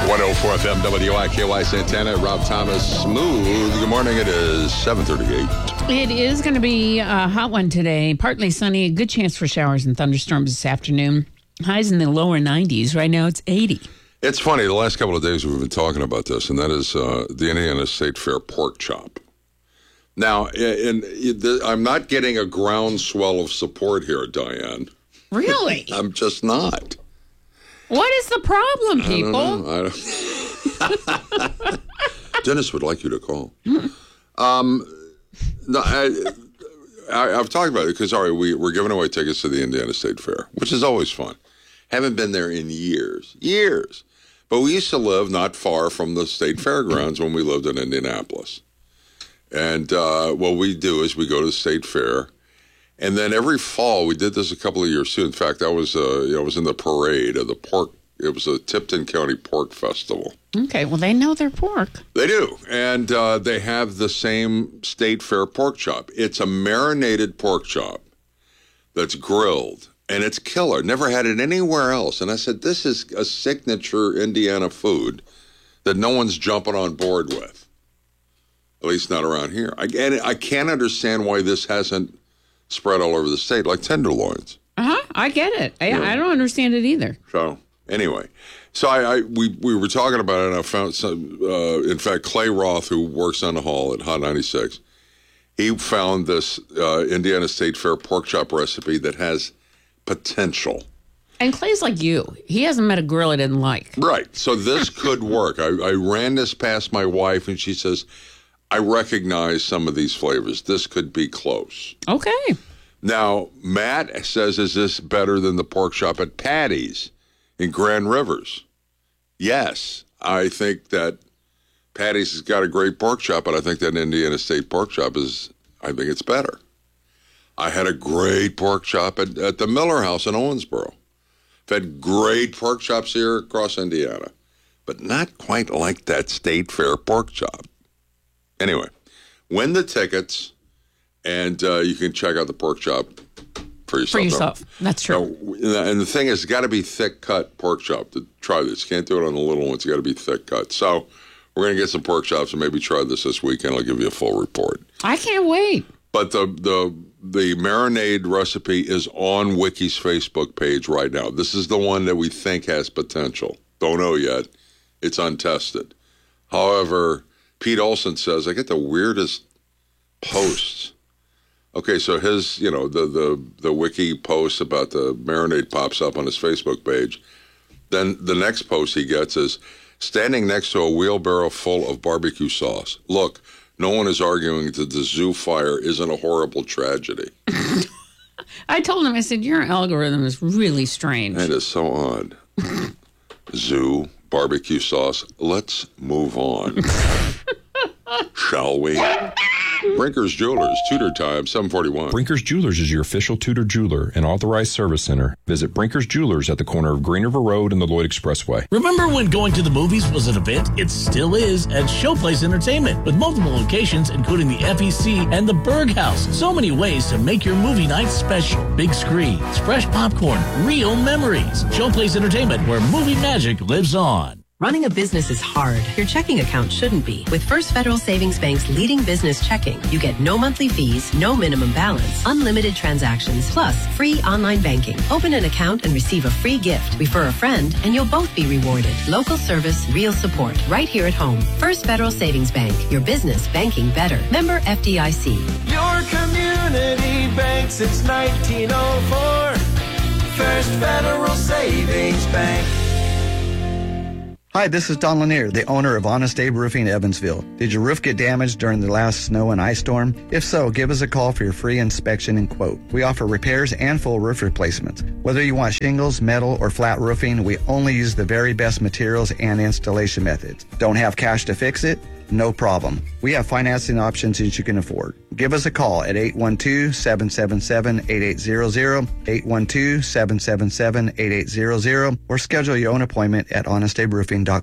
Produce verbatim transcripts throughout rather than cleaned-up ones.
one oh four F M W I K Y Santana, Rob Thomas, Smooth. Good morning. It is seven thirty-eight. It is going to be a hot one today. Partly sunny, a good chance for showers and thunderstorms this afternoon. Highs in the lower nineties. Right now it's eighty. It's funny. The last couple of days we've been talking about this, and that is uh, the Indiana State Fair pork chop. Now, in, in the, I'm not getting a groundswell of support here, Diane. Really? I'm just not. What is the problem, people? I don't know. I don't... Dennis would like you to call. Um, no, I, I, I've talked about it because, all right, we, we're giving away tickets to the Indiana State Fair, which is always fun. Haven't been there in years, years. But we used to live not far from the state fairgrounds when we lived in Indianapolis. And uh, what we do is we go to the state fair. And then every fall, we did this a couple of years too. In fact, I was, uh, you know, I was in the parade of the pork. It was a Tipton County Pork Festival. Okay, well, they know their pork. They do. And uh, they have the same state fair pork chop. It's a marinated pork chop that's grilled, and it's killer. Never had it anywhere else. And I said, this is a signature Indiana food that no one's jumping on board with, at least not around here. I, and I can't understand why this hasn't spread all over the state, like tenderloins. Uh-huh, I get it. I, Yeah. I don't understand it either. So, anyway. So, I, I we, we were talking about it, and I found some, uh, in fact, Clay Roth, who works on the hall at Hot ninety-six, he found this uh, Indiana State Fair pork chop recipe that has potential. And Clay's like you. He hasn't met a girl he didn't like. Right. So, this could work. I, I ran this past my wife, and she says, I recognize some of these flavors. This could be close. Okay. Now, Matt says, is this better than the pork chop at Patty's in Grand Rivers? Yes. I think that Patty's has got a great pork chop, but I think that Indiana State pork chop is, I think it's better. I had a great pork chop at, at the Miller House in Owensboro. I've had great pork chops here across Indiana, but not quite like that State Fair pork chop. Anyway, win the tickets, and uh, you can check out the pork chop for yourself. For yourself. That's true. Now, and the thing is, it's got to be thick-cut pork chop to try this. You can't do it on the little ones. It's got to be thick-cut. So we're going to get some pork chops and maybe try this this weekend. I'll give you a full report. I can't wait. But the the the marinade recipe is on Wiki's Facebook page right now. This is the one that we think has potential. Don't know yet. It's untested. However, Pete Olson says, I get the weirdest posts. Okay, so his, you know, the, the, the wiki post about the marinade pops up on his Facebook page. Then the next post he gets is, standing next to a wheelbarrow full of barbecue sauce. Look, no one is arguing that the zoo fire isn't a horrible tragedy. I told him, I said, your algorithm is really strange. That is so odd. Zoo, barbecue sauce. Let's move on. Shall we? Brinker's Jewelers, Tudor Time, seven forty-one. Brinker's Jewelers is your official Tudor jeweler and authorized service center. Visit Brinker's Jewelers at the corner of Green River Road and the Lloyd Expressway. Remember when going to the movies was an event? It still is at Showplace Entertainment, with multiple locations including the F E C and the Berg House. So many ways to make your movie night special. Big screens, fresh popcorn, real memories. Showplace Entertainment, where movie magic lives on. Running a business is hard. Your checking account shouldn't be. With First Federal Savings Bank's leading business checking, you get no monthly fees, no minimum balance, unlimited transactions, plus free online banking. Open an account and receive a free gift. Refer a friend, and you'll both be rewarded. Local service, real support, right here at home. First Federal Savings Bank. Your business banking better. Member F D I C. Your community bank since nineteen oh four. First Federal Savings Bank. Hi, this is Don Lanier, the owner of Honest Abe Roofing Evansville. Did your roof get damaged during the last snow and ice storm? If so, give us a call for your free inspection and quote. We offer repairs and full roof replacements. Whether you want shingles, metal, or flat roofing, we only use the very best materials and installation methods. Don't have cash to fix it? No problem. We have financing options that you can afford. Give us a call at eight one two, seven seven seven, eight eight zero zero, eight one two, seven seven seven, eight eight zero zero, or schedule your own appointment at honest abe roofing dot com.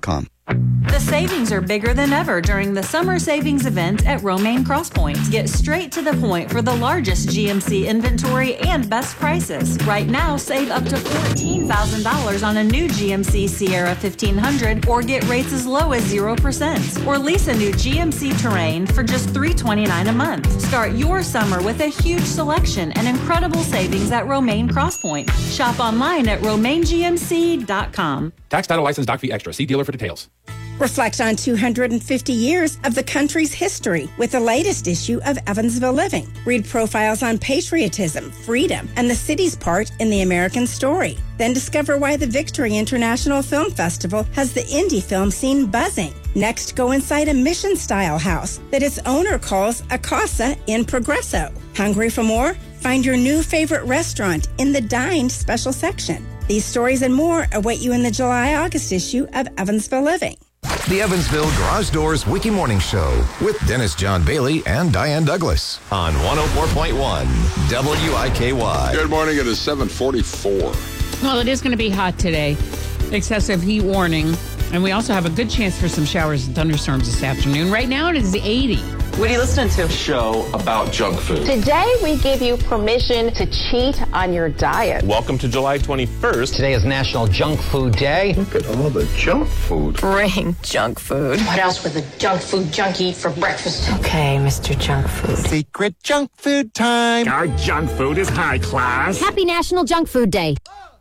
The savings are bigger than ever during the summer savings event at Romaine Crosspoint. Get straight to the point for the largest G M C inventory and best prices. Right now, save up to fourteen thousand dollars on a new G M C Sierra fifteen hundred or get rates as low as zero percent. Or lease a new G M C Terrain for just three hundred twenty-nine dollars a month. Start your summer with a huge selection and incredible savings at Romaine Crosspoint. Shop online at romaine g m c dot com. Tax, title, license, doc fee extra. See dealer for details. Reflect on two hundred fifty years of the country's history with the latest issue of Evansville Living. Read profiles on patriotism, freedom, and the city's part in the American story. Then discover why the Victory International Film Festival has the indie film scene buzzing. Next, go inside a mission-style house that its owner calls a casa in Progresso. Hungry for more? Find your new favorite restaurant in the Dined special section. These stories and more await you in the July-August issue of Evansville Living. The Evansville Garage Doors Wiki Morning Show with Dennis John Bailey and Diane Douglas on one oh four point one W I K Y. Good morning. It is seven forty-four. Well, it is going to be hot today. Excessive heat warning. And we also have a good chance for some showers and thunderstorms this afternoon. Right now, it is eighty. What are you listening to? Show about junk food. Today, we give you permission to cheat on your diet. Welcome to July twenty-first. Today is National Junk Food Day. Look at all the junk food. Bring junk food. What else would the junk food junkie eat for breakfast? Okay, Mister Junk Food. Secret junk food time. Our junk food is high class. Happy National Junk Food Day.